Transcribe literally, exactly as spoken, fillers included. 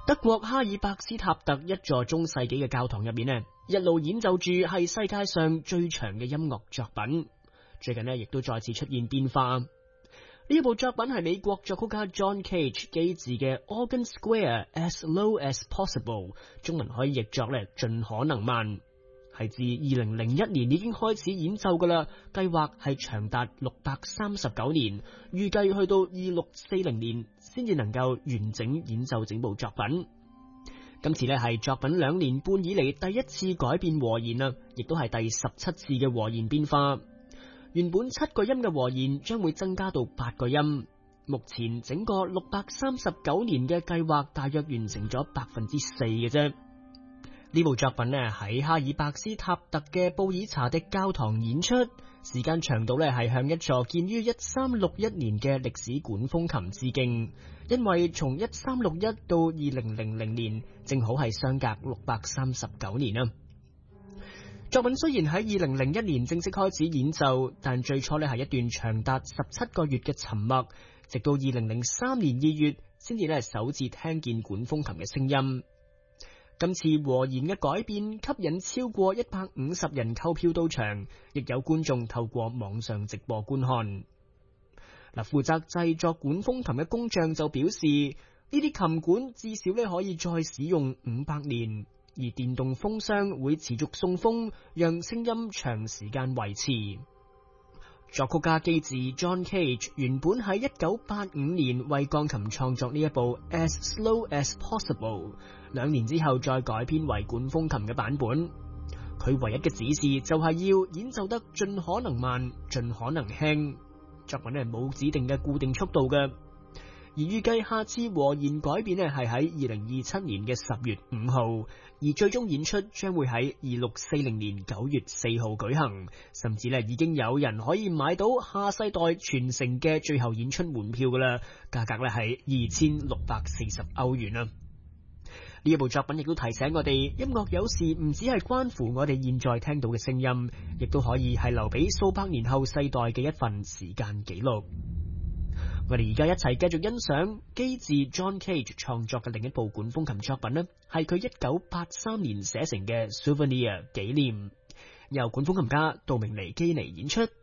德國哈爾伯斯塔特一座中世紀嘅教堂入面呢，一路演奏住係世界上最長嘅音樂作品。最近呢，亦都再次出現變化。呢部作品係美國作曲家 John Cage 基治嘅 Organ Square As Slow As Possible， 中文可以譯作咧盡可能慢，係自二零零一年已經開始演奏噶啦，計劃係長達六百三十九年，預計去到二六四零年先至能夠完整演奏整部作品。今次咧係作品兩年半以嚟第一次改變和弦啊，亦都係第十七次嘅和弦變化。原本七個音嘅和弦將會增加到八個音。目前整個六百三十九年嘅計劃大約完成咗百分之四嘅啫。呢部作品呢喺哈爾伯斯塔特嘅布爾查迪教堂演出，時間長度呢係向一座建於一三六一年嘅歷史管風琴致敬，因為從一三六一到二零零零年正好係相隔六百三十九年啊。作品雖然喺二零零一年正式開始演奏，但最初呢係一段長達十七個月嘅沉默，直到二零零三年二月先至呢首次聽見管風琴嘅聲音。今次和弦嘅改變吸引超過一百五十人購票到場，亦有觀眾透過網上直播觀看。嗱，負責製作管風琴嘅工匠就表示，呢啲琴管至少呢可以再使用五百年。而電動風箱會持續送風，讓聲音長時間維持。作曲家基治 John Cage 原本喺一九八五年為鋼琴創作呢一部 As Slow As Possible， 兩年之後再改編為管風琴嘅版本。佢唯一嘅指示就係要演奏得盡可能慢，盡可能輕。作品係冇指定嘅固定速度嘅。而預計下次和弦改變咧係喺二零二七年嘅十月五號，而最終演出將會喺二六四零年九月四號舉行，甚至咧已經有人可以買到下世代傳承嘅最後演出門票噶啦，價格咧係二千六百四十歐元啊！呢一部作品亦都提醒我哋，音樂有時唔只係關乎我哋現在聽到嘅聲音，亦都可以係留俾數百年後世代嘅一份時間記錄。我哋而家一齊繼續欣賞基治 John Cage 創作嘅另一部管風琴作品呢，係佢一九八三年寫成嘅 Souvenir 紀念，由管風琴家杜明尼基尼演出。